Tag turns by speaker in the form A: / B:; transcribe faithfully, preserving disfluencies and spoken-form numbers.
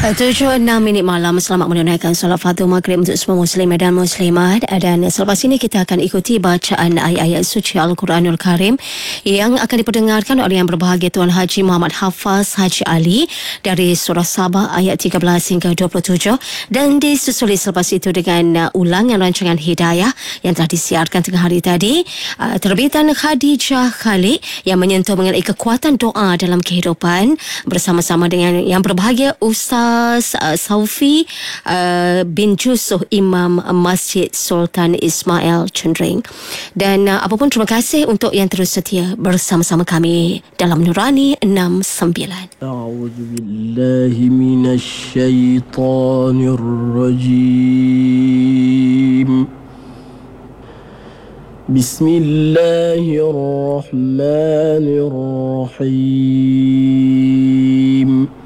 A: tujuh enam minit malam. Selamat menunaikan solat fardu maghrib untuk semua muslim dan muslimat. Dan selepas ini kita akan ikuti bacaan ayat-ayat suci Al-Quranul Karim yang akan diperdengarkan oleh yang berbahagia Tuan Haji Muhammad Hafaz Haji Ali dari surah Sabah ayat tiga belas hingga dua puluh tujuh, dan disusuli selepas itu dengan uh, ulangan rancangan Hidayah yang telah disiarkan tengah hari tadi, uh, terbitan Khadijah Khalid yang menyentuh mengenai kekuatan doa dalam kehidupan, bersama-sama dengan yang berbahagia Ustaz Uh, Saufi uh, bin Jusuh, Imam Masjid Sultan Ismail Cendring. Dan uh, apapun, terima kasih untuk yang terus setia bersama-sama kami dalam Nurani enam sembilan.
B: A'udzu billahi minasy syaithanir rajim. Bismillahirrahmanirrahim.